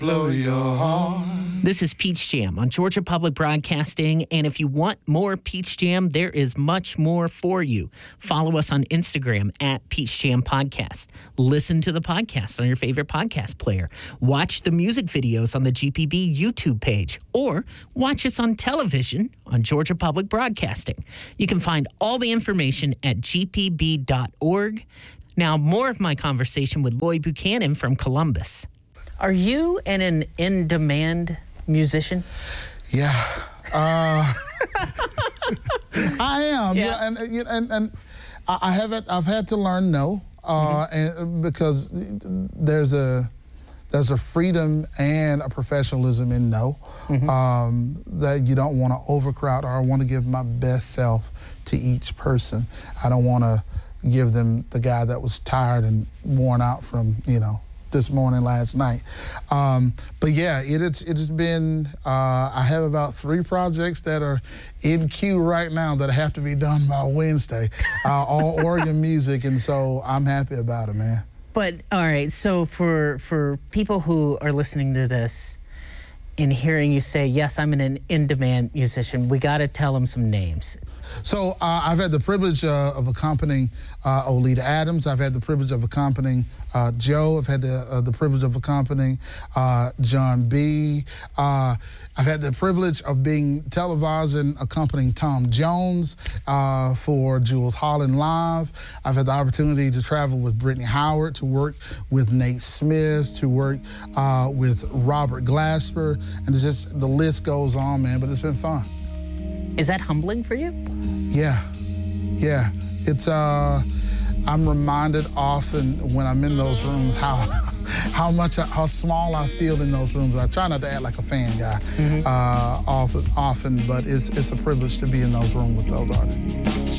blow your heart. This is Peach Jam on Georgia Public Broadcasting, and if you want more Peach Jam, there is much more for you. Follow us on Instagram at Peach Jam Podcast. Listen to the podcast on your favorite podcast player. Watch the music videos on the GPB YouTube page, or watch us on television on Georgia Public Broadcasting. You can find all the information at gpb.org. Now, more of my conversation with Lloyd Buchanan from Columbus. Are you an in-demand musician? Yeah. I am. Yeah. And I've had to learn no, and because there's a freedom and a professionalism in no, that you don't want to overcrowd, or I want to give my best self to each person. I don't want to give them the guy that was tired and worn out from, this morning, last night. But yeah, it's been, I have about 3 projects that are in queue right now that have to be done by Wednesday, all organ music, and so I'm happy about it, man. But, all right, so for people who are listening to this and hearing you say, yes, I'm an in-demand musician, we got to tell them some names. So I've had the privilege of accompanying Oleta Adams. I've had the privilege of accompanying Joe. I've had the privilege of accompanying John B. I've had the privilege of being televised and accompanying Tom Jones for Jules Holland Live. I've had the opportunity to travel with Brittany Howard, to work with Nate Smith, to work with Robert Glasper, and it's just, the list goes on, man, but it's been fun. Is that humbling for you? Yeah. It's, I'm reminded often when I'm in those rooms how small I feel in those rooms. I try not to act like a fan guy often, but it's a privilege to be in those rooms with those artists.